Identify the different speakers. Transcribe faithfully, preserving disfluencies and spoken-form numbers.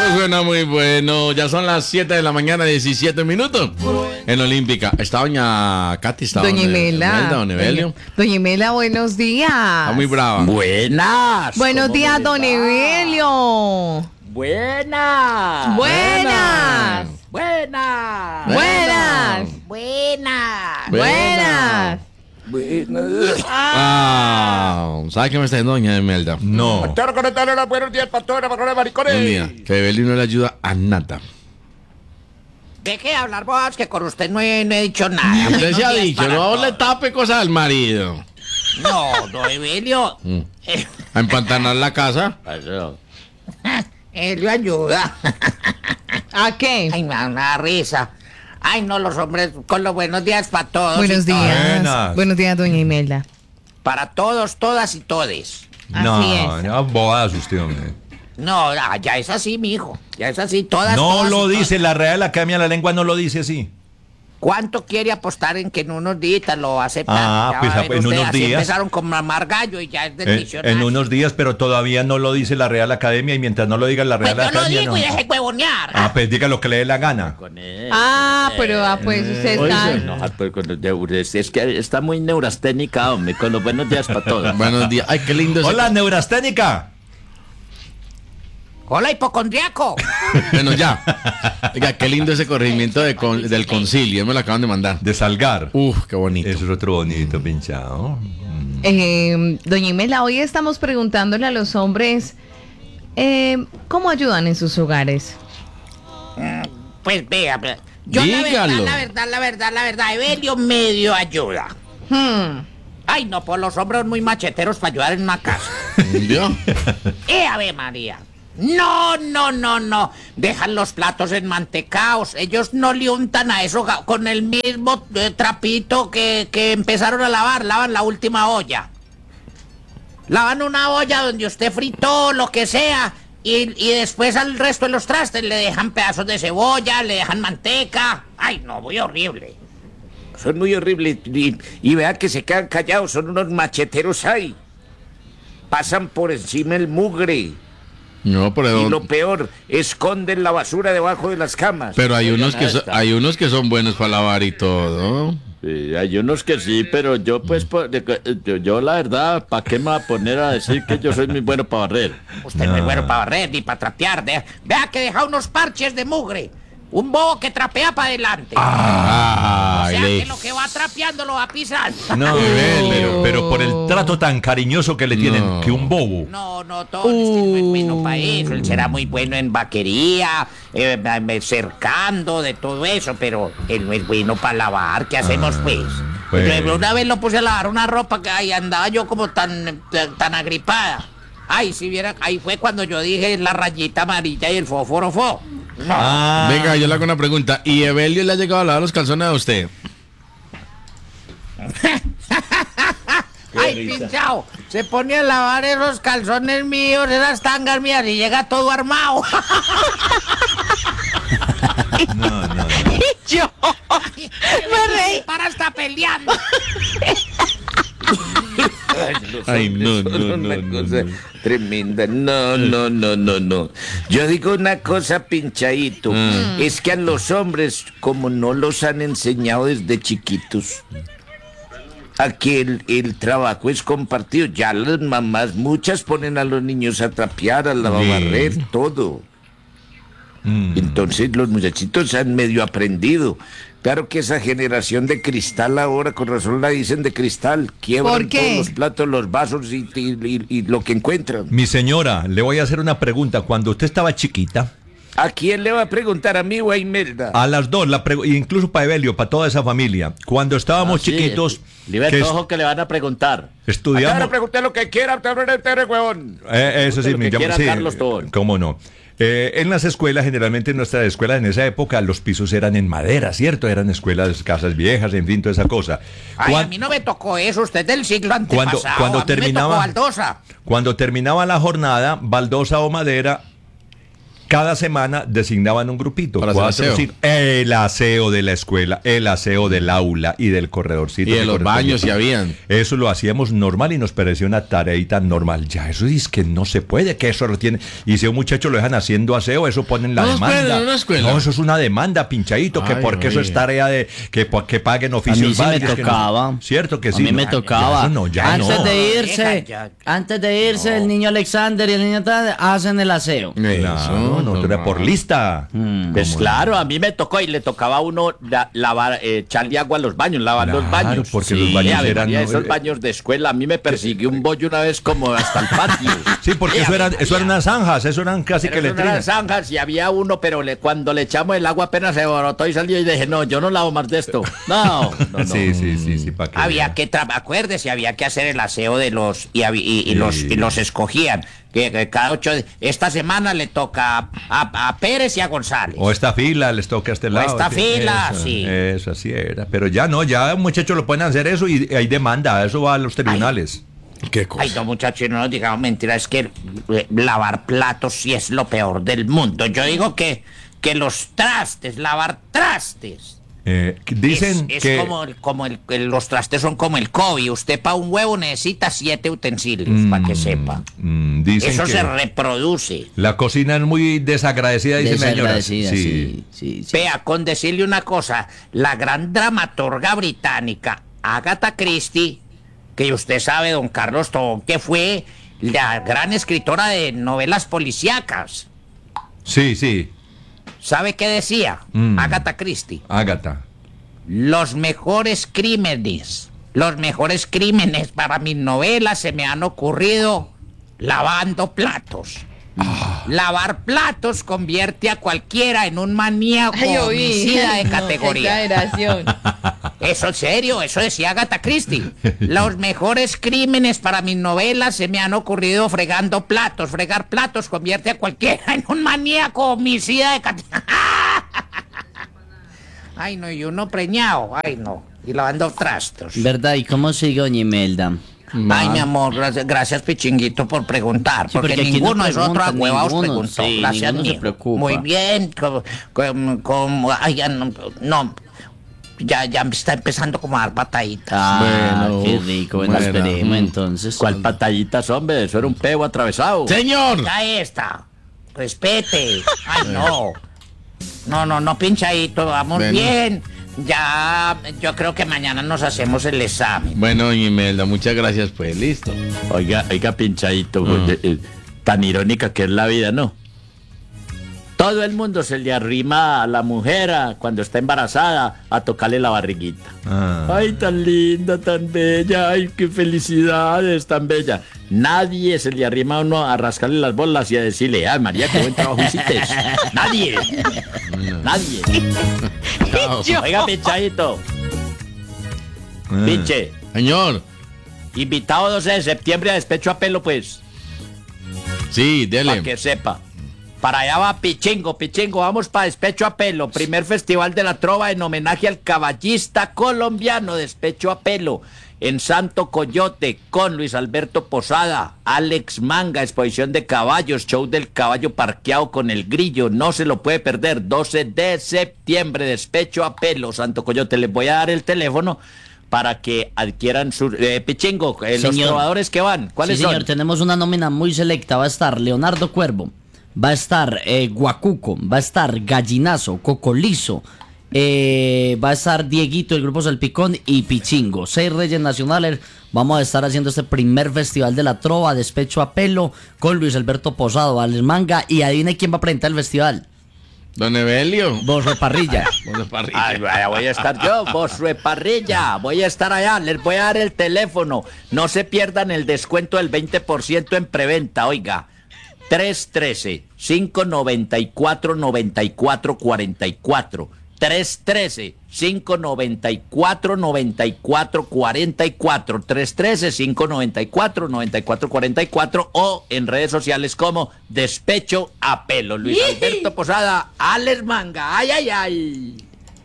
Speaker 1: Suena muy bueno. Ya son las siete de la mañana, diecisiete minutos. En Olímpica. Está doña Katy, está
Speaker 2: doña Imela.
Speaker 1: Don Evelio.
Speaker 2: Doña Imela, buenos días.
Speaker 1: Está muy brava.
Speaker 3: Buenas.
Speaker 2: Buenos días, don Evelio.
Speaker 3: Buenas.
Speaker 2: Buenas.
Speaker 3: Buenas.
Speaker 2: Buenas.
Speaker 3: Buenas.
Speaker 2: Buenas.
Speaker 3: Buenas.
Speaker 1: Ah, ¿sabe qué me está diciendo doña Imelda?
Speaker 4: No.
Speaker 3: Pastora, conectarle los buenos días, pastora, pastora, maricones.
Speaker 1: Dios mío, que Evelio no le ayuda a nada.
Speaker 3: Deje de hablar vos, que con usted no he, no he dicho nada.
Speaker 1: Usted
Speaker 3: Buenos
Speaker 1: se ha
Speaker 3: días
Speaker 1: dicho,
Speaker 3: para
Speaker 1: no
Speaker 3: todos.
Speaker 1: le tape cosas al marido.
Speaker 3: No, no, Evelio.
Speaker 1: Mm.
Speaker 3: Eh,
Speaker 1: A empantanar la casa.
Speaker 3: Él le ayuda.
Speaker 2: ¿A qué?
Speaker 3: Ay, me da una risa. Ay, no, los hombres con los buenos días para todos.
Speaker 2: Buenos
Speaker 3: y todas.
Speaker 2: días.
Speaker 4: Buenas.
Speaker 2: Buenos días, doña Imelda.
Speaker 3: Para todos, todas y todes.
Speaker 4: No,
Speaker 2: Así es.
Speaker 4: no, bobadas usted, hombre.
Speaker 3: No, ah, ya es así, mijo. Ya es así, todas.
Speaker 4: No
Speaker 3: todas y
Speaker 4: lo
Speaker 3: todas.
Speaker 4: dice, la Real Academia de la Lengua no lo dice así.
Speaker 3: ¿Cuánto quiere apostar en que en unos días lo aceptan?
Speaker 4: Ah,
Speaker 3: Ya
Speaker 4: pues,
Speaker 3: va a ver
Speaker 4: en
Speaker 3: usted,
Speaker 4: unos
Speaker 3: así
Speaker 4: días.
Speaker 3: empezaron con mamar gallo y ya es del
Speaker 4: Eh,
Speaker 3: diccionario.
Speaker 4: en unos días, pero todavía no lo dice la Real Academia y mientras no lo diga la
Speaker 3: Pues
Speaker 4: Real
Speaker 3: yo lo
Speaker 4: Academia
Speaker 3: digo
Speaker 4: no.
Speaker 3: y deje huevonear.
Speaker 4: Ah, pues diga lo que le dé la gana.
Speaker 2: Ah, pero ah, pues usted está...
Speaker 5: No, pero con los de- es, es que está muy neurasténica, hombre, con los buenos días para todos.
Speaker 1: Buenos días. Ay, qué lindo ese-
Speaker 4: Hola, neurasténica.
Speaker 3: Hola, hipocondriaco.
Speaker 1: Bueno, ya. Oiga, qué lindo ese corregimiento de con- del concilio. Me lo acaban de mandar.
Speaker 4: De Salgar.
Speaker 1: Uf, qué bonito.
Speaker 4: Eso es otro bonito, pinchado.
Speaker 2: Eh, doña Imela, hoy estamos preguntándole a los hombres eh, ¿cómo ayudan en sus hogares?
Speaker 3: Pues vea, vea, yo la verdad,
Speaker 1: Dígalo.
Speaker 3: la verdad, la verdad, la verdad, Evelio medio ayuda.
Speaker 2: Hmm.
Speaker 3: Ay, no, pues los hombres muy macheteros para ayudar en una casa.
Speaker 1: ¿Vio?
Speaker 3: ¡Eh, Ave María! No, no, no, no. Dejan los platos enmantecados. Ellos no le untan a eso ga- con el mismo eh, trapito que, que empezaron a lavar. Lavan la última olla. Lavan una olla donde usted fritó, lo que sea. Y, y después al resto de los trastes le dejan pedazos de cebolla, le dejan manteca. Ay, no, muy horrible. Son muy horribles. Y, y vean que se quedan callados. Son unos macheteros ahí. Pasan por encima el mugre.
Speaker 1: No, pero,
Speaker 3: Y lo peor, esconden la basura debajo de las camas.
Speaker 1: pero hay unos que son,
Speaker 5: esta.
Speaker 1: hay unos que son buenos para lavar y todo.
Speaker 5: Sí, hay unos que sí, pero yo pues, por- de- yo, yo la verdad, ¿para qué me voy a poner a decir que yo soy muy bueno para barrer?
Speaker 3: Usted no es bueno para barrer ni para trapear. de- Vea que deja unos parches de mugre. Un bobo que trapea para adelante.
Speaker 1: Ah,
Speaker 3: o sea
Speaker 1: le-
Speaker 3: que lo que va trapeando lo va pisando.
Speaker 4: No, pero, pero por el trato tan cariñoso que le tienen,
Speaker 1: No.
Speaker 4: que un bobo.
Speaker 3: No, no, todo es que no es bueno para eso. Él será muy bueno en vaquería, eh, eh, cercando, de todo eso, pero él no es bueno para lavar. ¿Qué hacemos, pues?
Speaker 4: pues.
Speaker 3: Yo una vez lo puse a lavar una ropa que ahí andaba yo como tan, tan, tan agripada. Ay, si viera, ahí fue cuando yo dije la rayita amarilla y el fósforo fo. No.
Speaker 4: Ah,
Speaker 1: Venga, yo le hago una pregunta. ¿Y Evelio le ha llegado a lavar los calzones a usted?
Speaker 3: Ay, pinchao, se pone a lavar esos calzones míos, esas tangas mías y llega todo armado.
Speaker 4: no, no, no.
Speaker 2: Yo me reí.
Speaker 3: Para estar peleando.
Speaker 1: Ay, no, no,
Speaker 5: Son
Speaker 1: no,
Speaker 5: una
Speaker 1: no,
Speaker 5: cosa
Speaker 1: no.
Speaker 5: tremenda. No, no, no, no, no. Yo digo una cosa, pinchadito. Es que a los hombres, como no los han enseñado desde chiquitos, a que el, el trabajo es compartido. Ya las mamás, muchas ponen a los niños a trapear, a lavar, barrer, todo.
Speaker 4: Mm.
Speaker 5: Entonces los muchachitos han medio aprendido. Claro que esa generación de cristal ahora, con razón la dicen de cristal, quiebran
Speaker 2: ¿Por qué?
Speaker 5: todos los platos, los vasos y, y- y- y lo que encuentran.
Speaker 4: Mi señora, le voy a hacer una pregunta. Cuando usted estaba chiquita,
Speaker 5: ¿A quién le va a preguntar? ¿A mí o a Imelda?
Speaker 4: a las dos, la pregu- incluso para Evelio, para toda esa familia, cuando estábamos
Speaker 5: Ah, sí,
Speaker 4: chiquitos,
Speaker 5: Liberto,
Speaker 4: que es-
Speaker 5: ojo que le van a preguntar.
Speaker 4: estudiamos...
Speaker 5: Ahora pregunté lo que quiera, te abro el huevón.
Speaker 4: Eh, eso sí,
Speaker 5: Lo
Speaker 4: me
Speaker 5: que
Speaker 4: llamo,
Speaker 5: quiera
Speaker 4: sí,
Speaker 5: Carlos Tobón.
Speaker 4: cómo no. Eh, en las escuelas, generalmente en nuestras escuelas en esa época, los pisos eran en madera, ¿cierto? Eran escuelas, casas viejas, en fin, toda esa cosa.
Speaker 3: Ay,
Speaker 4: Cuan-
Speaker 3: a mí no me tocó eso, usted es del siglo
Speaker 4: Cuando-
Speaker 3: antepasado.
Speaker 4: cuando
Speaker 3: a mí
Speaker 4: terminaba-
Speaker 3: me tocó baldosa.
Speaker 4: Cuando terminaba la jornada, baldosa o madera, cada semana designaban un grupito.
Speaker 1: Para hacer
Speaker 4: cuatro,
Speaker 1: aseo.
Speaker 4: cinco, el aseo de la escuela, el aseo del aula y del corredorcito.
Speaker 1: Y de
Speaker 4: que
Speaker 1: los baños
Speaker 4: correspondía.
Speaker 1: si habían.
Speaker 4: Eso lo hacíamos normal y nos pareció una tareita normal. Ya, eso es que no se puede, que eso lo tiene. Y si a un muchacho lo dejan haciendo aseo, eso ponen la
Speaker 1: No,
Speaker 4: demanda.
Speaker 1: esperen, en una escuela.
Speaker 4: No, eso es una demanda, pinchadito, que
Speaker 1: Ay,
Speaker 4: porque eso
Speaker 1: oye.
Speaker 4: es tarea de que, pa- que paguen
Speaker 6: A
Speaker 4: oficios
Speaker 6: mí sí me
Speaker 4: varios, que no-
Speaker 6: tocaba.
Speaker 4: Cierto que
Speaker 6: A
Speaker 4: sí.
Speaker 6: mí
Speaker 4: no,
Speaker 6: me
Speaker 4: ya,
Speaker 6: tocaba.
Speaker 4: eso no, ya
Speaker 6: antes
Speaker 4: no.
Speaker 6: de
Speaker 3: Deja
Speaker 6: irse,
Speaker 3: ya.
Speaker 6: antes de irse, el niño Alexander y el niño tal hacen el aseo.
Speaker 4: Claro, no, era por lista.
Speaker 5: Pues
Speaker 4: ¿Cómo
Speaker 5: claro, a mí me tocó y le tocaba a uno la- lavar, eh, echarle agua a los baños, lavar los
Speaker 4: Claro,
Speaker 5: baños.
Speaker 4: porque los baños
Speaker 5: Ave
Speaker 4: eran,
Speaker 5: María,
Speaker 4: no,
Speaker 5: esos
Speaker 4: eh,
Speaker 5: baños de escuela, a mí me persiguió un bollo una vez como hasta el patio.
Speaker 4: Sí, porque
Speaker 5: Eh,
Speaker 4: eso
Speaker 5: Ave
Speaker 4: eran, eso
Speaker 5: María.
Speaker 4: eran unas zanjas, eso eran casi
Speaker 5: Pero
Speaker 4: que
Speaker 5: eso no eran
Speaker 4: letrinas.
Speaker 5: zanjas y había uno, pero le, cuando le echamos el agua apenas se borotó y salió y dije, no, yo no lavo más de esto. No, no, no.
Speaker 4: Sí, sí, sí, sí, para que
Speaker 3: Había
Speaker 4: vean.
Speaker 3: que, tra- acuérdese, había que hacer el aseo de los, y, habi- y- y
Speaker 4: Sí.
Speaker 3: los, y los escogían, que, que cada ocho, esta semana le toca a, a- a Pérez y a González.
Speaker 4: O esta fila les toca a este lado.
Speaker 3: esta
Speaker 4: sí,
Speaker 3: fila,
Speaker 4: eso,
Speaker 3: sí.
Speaker 4: Eso así era. Pero ya no, ya un muchacho lo pueden hacer eso y hay demanda, eso va a los tribunales.
Speaker 1: Qué cosa.
Speaker 3: Ay, no, muchachos, no nos digamos mentiras, es que eh, lavar platos sí es lo peor del mundo. Yo digo que, que los trastes, lavar trastes.
Speaker 4: Eh, dicen
Speaker 3: es, es
Speaker 4: que
Speaker 3: como, el- como el, el- los trastes son como el COVID. Usted para un huevo necesita siete utensilios, para que sepa.
Speaker 4: mm, dicen
Speaker 3: Eso
Speaker 4: que
Speaker 3: se reproduce.
Speaker 4: la cocina es muy desagradecida, dicen las señoras.
Speaker 6: Desagradecida, sí, sí, sí.
Speaker 3: Vea, con decirle una cosa, la gran dramaturga británica Agatha Christie, que usted sabe, don Carlos Tobón, que fue la gran escritora de novelas policíacas.
Speaker 4: Sí, sí,
Speaker 3: ¿Sabe qué decía
Speaker 4: Mm.
Speaker 3: Agatha Christie?
Speaker 4: Ágata.
Speaker 3: Los mejores crímenes, los mejores crímenes para mis novelas se me han ocurrido lavando platos. Lavar platos convierte a cualquiera en un maníaco homicida de categoría.
Speaker 2: Exageración.
Speaker 3: Eso es serio, eso decía Agatha Christie. Los mejores crímenes para mis novelas se me han ocurrido fregando platos. Fregar platos convierte a cualquiera en un maníaco homicida de categoría. Ay, no, y uno preñado, ay, no. Y lavando trastos.
Speaker 6: ¿Verdad? ¿Y cómo sigue doña Imelda?
Speaker 3: Ay, mi amor, gracias, gracias Pichinguito por preguntar,
Speaker 6: Sí,
Speaker 3: porque,
Speaker 6: porque aquí no
Speaker 3: ninguno de esos otros
Speaker 6: preguntan,
Speaker 3: huevados
Speaker 6: ninguno,
Speaker 3: preguntó.
Speaker 6: sí,
Speaker 3: Gracias,
Speaker 6: ninguno se
Speaker 3: mijo.
Speaker 6: preocupa.
Speaker 3: Muy bien, como, como- como- ay, ya no, no, ya, ya me está empezando como a dar pataditas.
Speaker 6: Ah,
Speaker 1: Bueno,
Speaker 6: qué
Speaker 1: uf,
Speaker 6: rico. Bueno,
Speaker 1: bueno.
Speaker 6: esperemos entonces.
Speaker 5: ¿Cuál patallitas, hombre? Eso era un pego atravesado.
Speaker 1: Señor.
Speaker 3: Ya está, respete. Ay, no, no, no, no, pinchadito, vamos
Speaker 1: Bueno.
Speaker 3: bien. Ya, yo creo que mañana nos hacemos el examen.
Speaker 1: Bueno, doña Imelda, muchas gracias, pues, listo.
Speaker 5: Oiga, oiga, pinchadito,
Speaker 1: Mm.
Speaker 5: eh, eh, tan irónica que es la vida, ¿no? Todo el mundo se le arrima a la mujer a- cuando está embarazada a tocarle la barriguita.
Speaker 4: Ah.
Speaker 5: Ay, tan linda, tan bella, ay, qué felicidades, tan bella. Nadie se le arrima a uno a rascarle las bolas y a decirle, ay, María, qué buen trabajo hiciste. Nadie. Nadie.
Speaker 1: Chao.
Speaker 5: Oiga, pinchadito.
Speaker 4: Ah.
Speaker 5: Pinche.
Speaker 1: Señor.
Speaker 5: Invitado doce de septiembre a Despecho a Pelo, pues.
Speaker 1: Sí,
Speaker 5: Para
Speaker 1: dele.
Speaker 5: que sepa. Para allá va Pichingo, Pichingo, vamos para Despecho a Pelo, primer festival de la trova en homenaje al caballista colombiano Despecho a Pelo, en Santo Coyote, con Luis Alberto Posada, Alex Manga, exposición de caballos, show del caballo parqueado con el grillo, no se lo puede perder, doce de septiembre, Despecho a Pelo, Santo Coyote, les voy a dar el teléfono para que adquieran su... Eh, Pichingo, eh, los
Speaker 6: Señor.
Speaker 5: trovadores que van, ¿cuáles
Speaker 6: Sí, señor,
Speaker 5: son?
Speaker 6: tenemos una nómina muy selecta. Va a estar Leonardo Cuervo, va a estar eh, Guacuco, va a estar Gallinazo, Cocolizo, eh, va a estar Dieguito, el Grupo Salpicón y Pichingo. Seis Reyes Nacionales. Vamos a estar haciendo este primer festival de la trova, Despecho a Pelo, con Luis Alberto Posado, Alex Manga. Y adivine quién va a presentar el festival.
Speaker 1: Don Evelio.
Speaker 6: Vos de Parrilla.
Speaker 1: Bueno, parrilla.
Speaker 5: Ay, vaya, voy a estar yo, vos Parrilla, voy a estar allá, les voy a dar el teléfono, no se pierdan el descuento del veinte por ciento en preventa, oiga, tres uno tres, cinco nueve cuatro, nueve cuatro cuatro cuatro, tres uno tres, cinco nueve cuatro, nueve cuatro cuatro cuatro, tres uno tres, cinco nueve cuatro, nueve cuatro cuatro cuatro o en redes sociales como Despecho a Pelo. Luis Alberto Posada, Alex Manga, ay, ay, ay.